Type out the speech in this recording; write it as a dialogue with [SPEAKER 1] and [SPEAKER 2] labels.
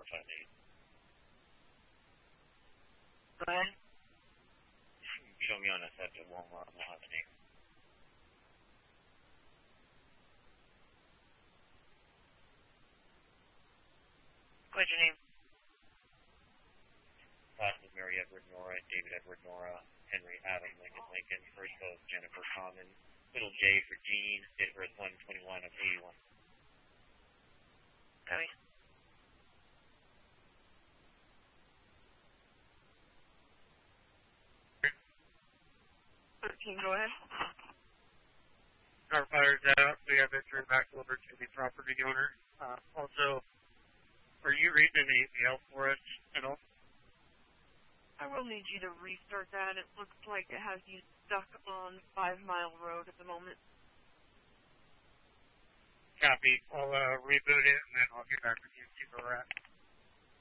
[SPEAKER 1] 458.
[SPEAKER 2] Go ahead.
[SPEAKER 1] Show me on a set at Walmart. We'll have a name.
[SPEAKER 2] What's your name?
[SPEAKER 1] Last is Mary Edward Nora, David Edward Nora, Henry Adam Lincoln Lincoln. First is Jennifer Common. Little J for Jean. Date of birth 1/21 of 81.
[SPEAKER 2] Copy. Go ahead.
[SPEAKER 3] Our fire's out. We have it turned back over to the property owner. Also, are you reading an APL for us at all?
[SPEAKER 2] I will need you to restart that. It looks like it has you stuck on 5 Mile Road at the moment.
[SPEAKER 3] Copy. I'll reboot it, and then I'll get back with you and see where we're at.